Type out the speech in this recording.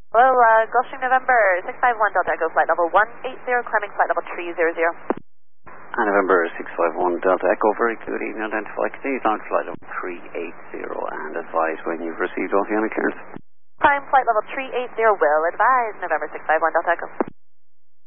Hello, Gulfstream November 651 Delta Echo, flight level 180, climbing flight level 300. November 651 Delta Echo, very good evening, identify, continue on flight level 380 and advise when you've received oceanic clearance. Climb flight level 380, will advise, November 651 Delta Echo.